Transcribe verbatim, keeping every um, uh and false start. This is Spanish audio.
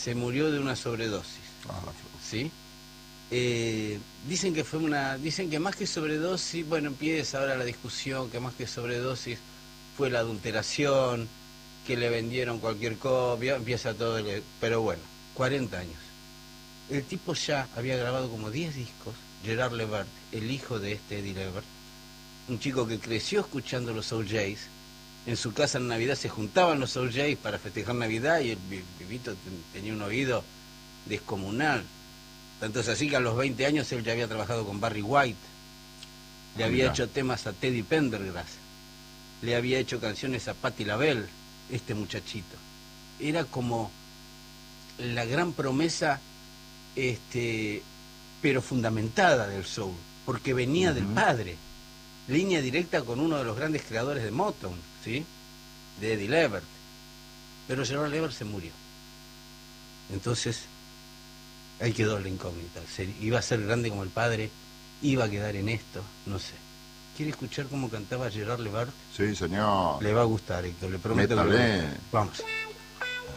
se murió de una sobredosis. Ah, ¿Sí? Eh, dicen que fue una, dicen que más que sobredosis, bueno, empieza ahora la discusión, que más que sobredosis fue la adulteración, que le vendieron cualquier copia, empieza todo, el, pero bueno, cuarenta años. El tipo ya había grabado como diez discos, Gerard Levert, el hijo de este Eddie Levert, un chico que creció escuchando los O Js. En su casa en Navidad se juntaban los O Js para festejar Navidad y el pibito tenía un oído descomunal. Tanto es así que a los veinte años él ya había trabajado con Barry White, le había Mira. hecho temas a Teddy Pendergrass, le había hecho canciones a Patti LaBelle, este muchachito. Era como la gran promesa, este, pero fundamentada del soul, porque venía uh-huh. del padre, línea directa con uno de los grandes creadores de Motown, ¿sí? De Eddie Levert. Pero Gerard Levert se murió. Entonces, ahí quedó la incógnita. Se, iba a ser grande como el padre, iba a quedar en esto, no sé. ¿Quiere escuchar cómo cantaba Gerard Levert? Sí, señor. Le va a gustar, Héctor, le prometo. Métale. Que lo... Vamos.